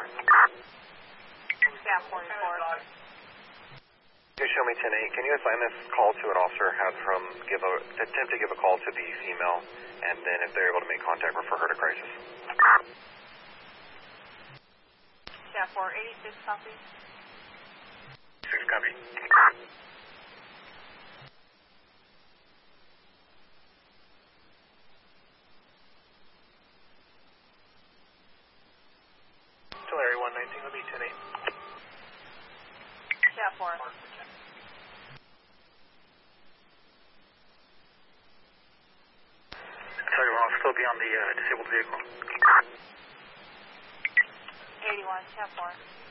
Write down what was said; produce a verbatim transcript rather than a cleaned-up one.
Staff forty-four. You show me ten eight. Can you assign this call to an officer? Have from give a attempt to give a call to the female, and then if they're able to make contact, refer her to crisis. Staff four eighty-six, copy. Six copy. Tulare one nineteen, let me ten eight. Staff four. Sergeant, I'll still be on the uh, disabled vehicle. eighty-one, staff four.